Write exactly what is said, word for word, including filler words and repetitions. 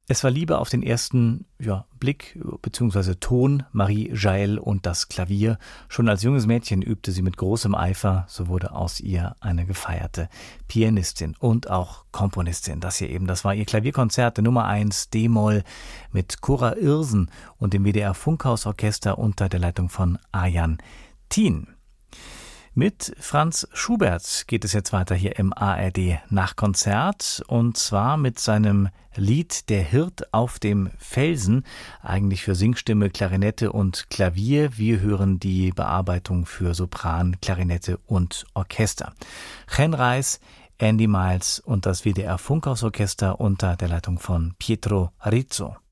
Es war Liebe auf den ersten ja, Blick bzw. Ton, Marie Jaël und das Klavier. Schon als junges Mädchen übte sie mit großem Eifer, so wurde aus ihr eine gefeierte Pianistin und auch Komponistin. Das hier eben, das war ihr Klavierkonzert Nummer eins D-Moll mit Cora Irsen und dem W D R Funkhausorchester unter der Leitung von Arjan Thien. Mit Franz Schubert geht es jetzt weiter hier im A R D Nachkonzert und zwar mit seinem Lied Der Hirt auf dem Felsen, eigentlich für Singstimme, Klarinette und Klavier. Wir hören die Bearbeitung für Sopran, Klarinette und Orchester. Chen Reis, Andy Miles und das W D R Funkhausorchester unter der Leitung von Pietro Rizzo.